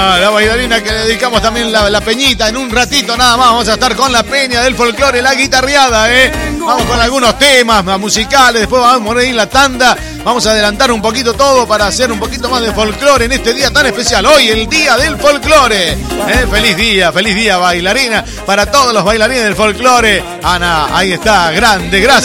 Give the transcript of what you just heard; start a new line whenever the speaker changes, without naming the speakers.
La bailarina que le dedicamos también la peñita. En un ratito nada más vamos a estar con la peña del folclore, la guitarreada, Vamos con algunos temas musicales, después vamos a ir la tanda. Vamos a adelantar un poquito todo para hacer un poquito más de folclore en este día tan especial. Hoy, el día del folclore. Feliz día, bailarina, para todos los bailarines del folclore. Ana, ahí está, grande, gracias.